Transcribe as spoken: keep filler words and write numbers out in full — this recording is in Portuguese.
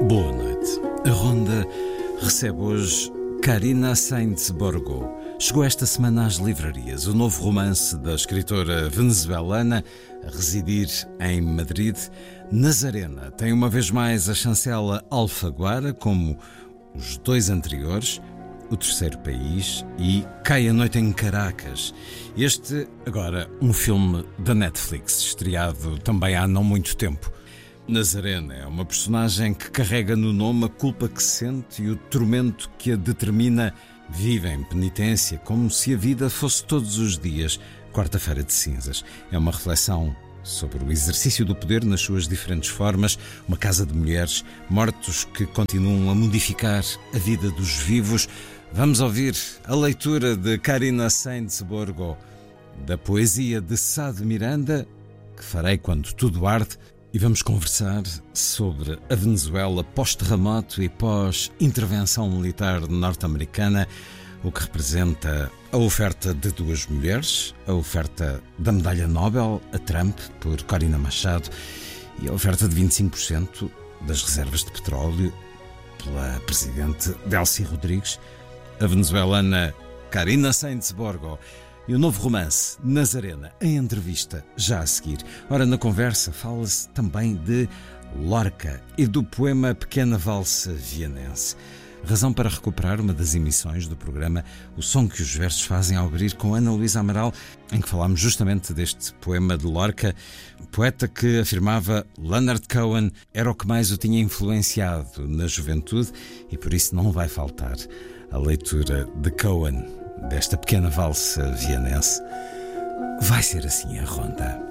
Boa noite. A Ronda recebe hoje Karina Sainz-Borgo. Chegou esta semana às livrarias o novo romance da escritora venezuelana a residir em Madrid. Nazarena tem uma vez mais a chancela Alfaguara, como os dois anteriores, O Terceiro País e Cai a Noite em Caracas. Este, agora, um filme da Netflix, estreado também há não muito tempo. Nazarena é uma personagem que carrega no nome a culpa que sente e o tormento que a determina. Vive em penitência, como se a vida fosse todos os dias quarta-feira de cinzas. É uma reflexão sobre o exercício do poder nas suas diferentes formas, uma casa de mulheres, mortos que continuam a modificar a vida dos vivos. Vamos ouvir a leitura de Karina Sainz-Borgo, da poesia de Sá de Miranda, que farei quando tudo arde, e vamos conversar sobre a Venezuela pós-terremoto e pós-intervenção militar norte-americana, o que representa a oferta de duas mulheres, a oferta da medalha Nobel a Trump por Corina Machado e a oferta de vinte e cinco por cento das reservas de petróleo pela presidente Delcy Rodrigues, a venezuelana Karina Sainz-Borgo. E o novo romance, Nazarena, em entrevista, já a seguir. Ora, na conversa fala-se também de Lorca e do poema Pequena Valsa Vianense. Razão para recuperar uma das emissões do programa O Som que os Versos Fazem ao Abrir, com Ana Luísa Amaral, em que falámos justamente deste poema de Lorca, poeta que afirmava Leonard Cohen era o que mais o tinha influenciado na juventude e por isso não vai faltar a leitura de Cohen desta Pequena Valsa Vianense. Vai ser assim a Ronda.